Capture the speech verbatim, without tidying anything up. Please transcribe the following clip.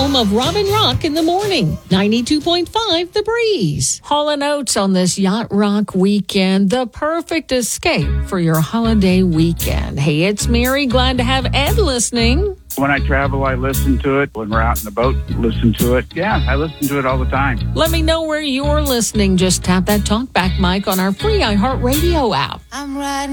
home of Robin Rock in the morning. ninety-two point five The Breeze. Hall and Oates on this Yacht Rock weekend. The perfect escape for your holiday weekend. Hey, it's Mary. Glad to have Ed listening. When I travel, I listen to it. When we're out in the boat, listen to it. Yeah, I listen to it all the time. Let me know where you're listening. Just tap that talkback mic on our free iHeartRadio app. I'm riding.